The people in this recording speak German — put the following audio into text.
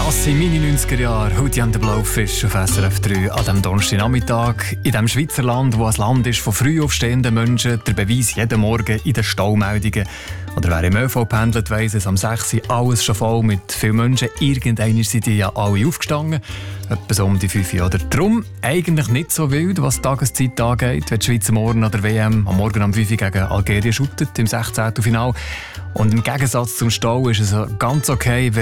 Das sind meine 90er Jahre, heute an der Blaufisch auf SRF 3 an diesem Donnerstagnachmittag. In diesem Schweizer Land, wo ein Land ist von früh aufstehenden Menschen, der Beweis jeden Morgen in den Staumeldungen. Oder wer im ÖV pendelt, weiss es, am 6 Uhr alles schon voll mit vielen Menschen. Irgendwann sind die ja alle aufgestanden, etwa so um die 5 Uhr. Oder darum eigentlich nicht so wild, was die Tageszeit angeht, wenn die Schweiz morgen an der WM am Morgen um 5 Uhr gegen Algerien shootet, im 16. Finale. Und im Gegensatz zum Stau ist es ganz okay,